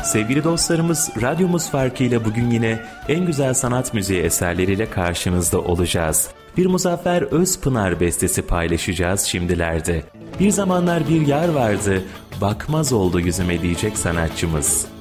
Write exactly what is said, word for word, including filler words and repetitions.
Sevgili dostlarımız, radyomuz farkıyla bugün yine en güzel sanat müziği eserleriyle karşınızda olacağız. Bir Muzaffer Özpınar bestesi paylaşacağız şimdilerde. Bir zamanlar bir yar vardı, bakmaz oldu yüzüme diyecek sanatçımız.